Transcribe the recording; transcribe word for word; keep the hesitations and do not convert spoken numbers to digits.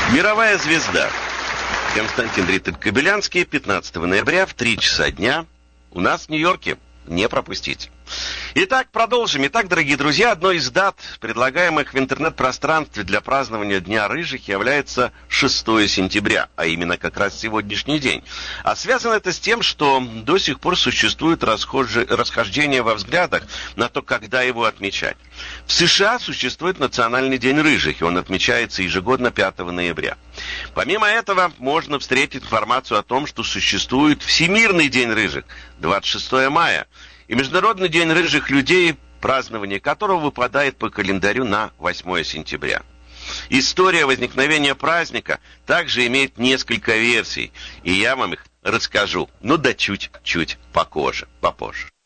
Мировая звезда. Константин Ритуль-Кобылянский, пятнадцатого ноября в три часа дня у нас в Нью-Йорке. Не пропустите. Итак, продолжим. Итак, дорогие друзья, одной из дат, предлагаемых в интернет-пространстве для празднования Дня Рыжих, является шестое сентября, а именно как раз сегодняшний день. А связано это с тем, что до сих пор существует расхожи... расхождение во взглядах на то, когда его отмечать. В США существует Национальный день рыжих, и он отмечается ежегодно пятого ноября. Помимо этого, можно встретить информацию о том, что существует Всемирный день рыжих, двадцать шестого мая, и Международный день рыжих людей, празднование которого выпадает по календарю на восьмое сентября. История возникновения праздника также имеет несколько версий, и я вам их расскажу, но да чуть-чуть попозже. попозже.